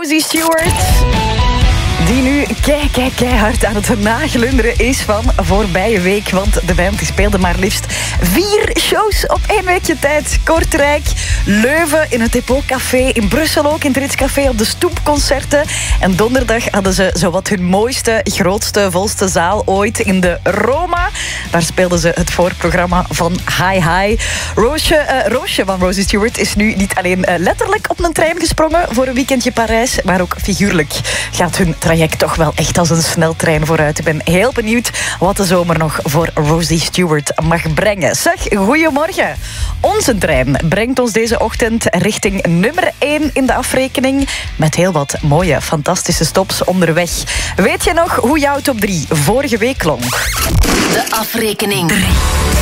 Rosie Stewart, die nu keihard aan het naglunderen is van voorbije week. Want de band die speelde maar liefst 4 shows op 1 weekje tijd. Kortrijk, Leuven, in het Depot Café, in Brussel ook, in het Ritz Café op de Stoepconcerten. En donderdag hadden ze zowat hun mooiste, grootste, volste zaal ooit in de Roma. Daar speelden ze het voorprogramma van Hi. Roosje van Rosie Stewart is nu niet alleen letterlijk op een trein gesprongen voor een weekendje Parijs, maar ook figuurlijk gaat hun traject toch wel echt als een sneltrein vooruit. Ik ben heel benieuwd wat de zomer nog voor Rosie Stewart mag brengen. Zeg, goedemorgen. Onze trein brengt ons deze ochtend richting nummer 1 in de afrekening, met heel wat mooie, fantastische stops onderweg. Weet je nog hoe jouw top 3 vorige week klonk? De afrekening 3.